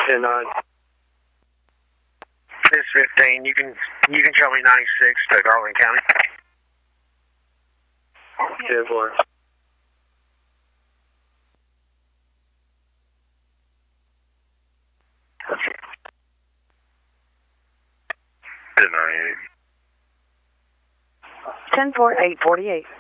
10-9. This 15. You can show me 96 to Garland County. 10-4. Ten 4 848.